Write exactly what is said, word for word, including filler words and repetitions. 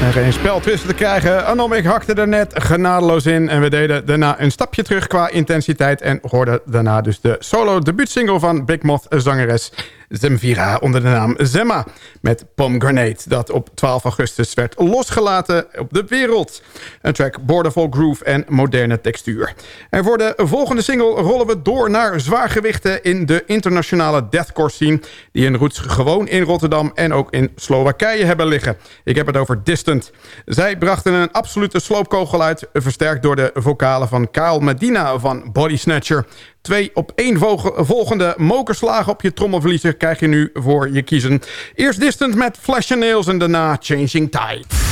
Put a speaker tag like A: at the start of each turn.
A: En geen spel tussen te krijgen. Anomic hakte er net genadeloos in. En we deden daarna een stapje terug qua intensiteit. En hoorden daarna dus de solo debuutsingle van Big Moth zangeres Zemfira onder de naam Zemma. Met Pomegranate, dat op twaalf augustus werd losgelaten op de wereld. Een track boordevol groove en moderne textuur. En voor de volgende single rollen we door naar zwaargewichten in de internationale deathcore scene. Die hun roots gewoon in Rotterdam en ook in Slowakije hebben liggen. Ik heb het over Distant. Zij brachten een absolute sloopkogel uit, versterkt door de vocalen van Kyle Medina van Body Snatcher. Twee op één volgende mokerslagen op je trommelvliezer krijg je nu voor je kiezen. Eerst Distant met Flash and Nails en daarna Changing Tide.